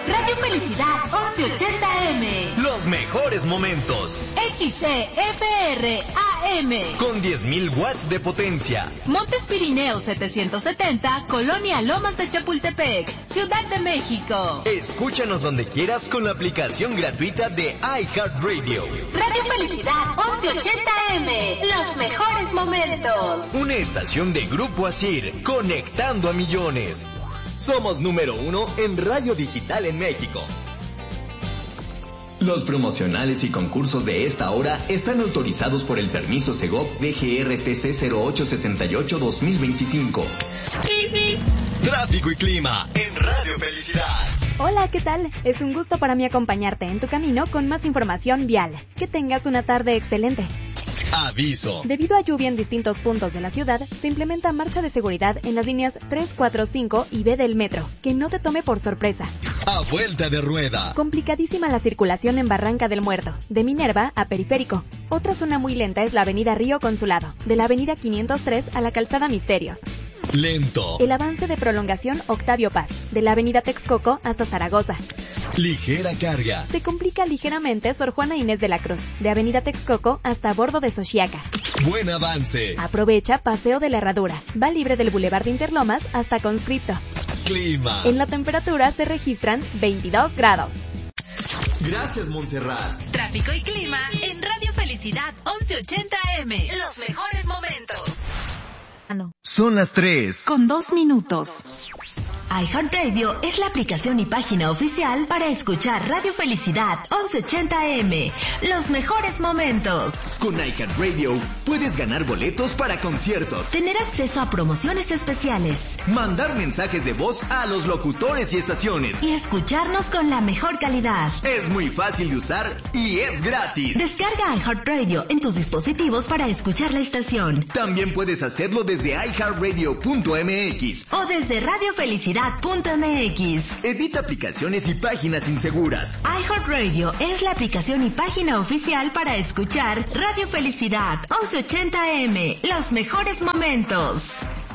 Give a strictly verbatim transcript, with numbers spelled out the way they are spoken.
Radio Felicidad once ochenta eme. Los mejores momentos. X C F R A M. Con diez mil watts de potencia. Montes Pirineos setecientos setenta, Colonia Lomas de Chapultepec, Ciudad de México. Escúchanos donde quieras con la aplicación gratuita de iHeartRadio. Radio Felicidad once ochenta eme. Los mejores momentos. Una estación de Grupo Asir, conectando a millones. Somos número uno en radio digital en México. Los promocionales y concursos de esta hora están autorizados por el permiso Segov D G R T C cero ocho siete ocho dos mil veinticinco. Tráfico y clima en Radio Felicidad. Hola, ¿qué tal? Es un gusto para mí acompañarte en tu camino con más información vial. Que tengas una tarde excelente. Aviso. Debido a lluvia en distintos puntos de la ciudad, se implementa marcha de seguridad en las líneas tres, cuatro, cinco y B del metro. Que no te tome por sorpresa. A vuelta de rueda. Complicadísima la circulación en Barranca del Muerto, de Minerva a Periférico. Otra zona muy lenta es la avenida Río Consulado, de la avenida quinientos tres a la calzada Misterios. Lento. El avance de prolongación Octavio Paz, de la avenida Texcoco hasta Zaragoza. Ligera carga. Se complica ligeramente Sor Juana Inés de la Cruz, de avenida Texcoco hasta Bordo de Xochiaca. Buen avance. Aprovecha Paseo de la Herradura. Va libre del Boulevard de Interlomas hasta Conscripto. Clima. En la temperatura se registran veintidós grados. Gracias, Montserrat. Tráfico y clima en Radio Felicidad once ochenta eme. Los mejores momentos. Ah, no. Son las tres. Con dos minutos. iHeartRadio es la aplicación y página oficial para escuchar Radio Felicidad once ochenta eme. Los mejores momentos. Con iHeartRadio puedes ganar boletos para conciertos, Tener acceso a promociones especiales mandar mensajes de voz a los locutores y estaciones. y escucharnos con la mejor calidad. Es muy fácil de usar y es gratis. Descarga iHeartRadio en tus dispositivos para escuchar la estación. También puedes hacerlo desde i heart radio punto m x. O desde radio felicidad punto eme equis. Evita aplicaciones y páginas inseguras. iHeartRadio es la aplicación y página oficial para escuchar Radio Felicidad once ochenta eme. Los mejores momentos.